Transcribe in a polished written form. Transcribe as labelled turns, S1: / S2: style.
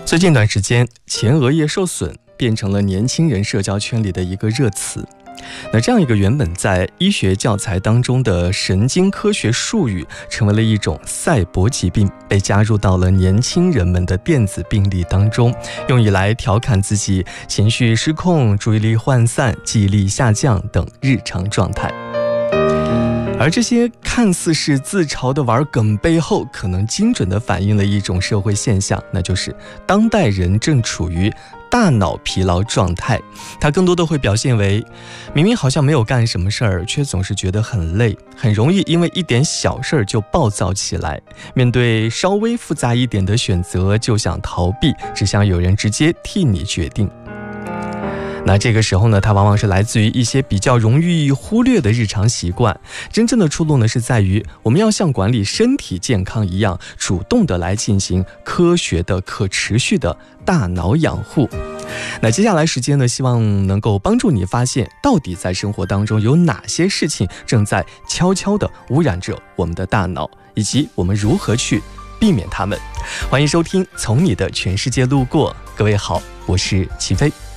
S1: 最近一段时间，前额叶受损变成了年轻人社交圈里的一个热词。那这样一个原本在医学教材当中的神经科学术语，成为了一种赛博疾病，被加入到了年轻人们的电子病历当中，用以来调侃自己情绪失控、注意力涣散、记忆力下降等日常状态。而这些看似是自嘲的玩梗背后，可能精准地反映了一种社会现象，那就是当代人正处于大脑疲劳状态。它更多的会表现为，明明好像没有干什么事儿，却总是觉得很累，很容易因为一点小事儿就暴躁起来，面对稍微复杂一点的选择就想逃避，只想有人直接替你决定。那这个时候呢，它往往是来自于一些比较容易忽略的日常习惯。真正的出路呢，是在于我们要像管理身体健康一样，主动的来进行科学的、可持续的大脑养护。那接下来时间呢，希望能够帮助你发现，到底在生活当中有哪些事情正在悄悄地污染着我们的大脑，以及我们如何去避免它们。欢迎收听《从你的全世界路过》，各位好，我是齐飞。